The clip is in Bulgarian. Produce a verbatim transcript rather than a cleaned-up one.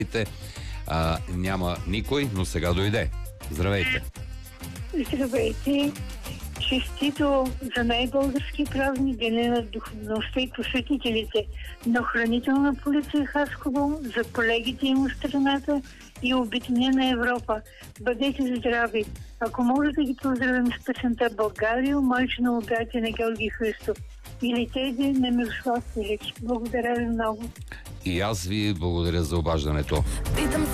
А, няма никой, но сега дойде. Здравейте! Здравейте! Честито за най-български празник, Деня на духовността и просветителите, на охранителна полиция Хасково, за колегите им от страната и Обединена Европа. Бъдете здрави! Ако може да ги поздравим с песента България, майчина обятие на Георги Христов или тези на Мирослав Филич. Благодаря ви много. И аз ви благодаря за обаждането.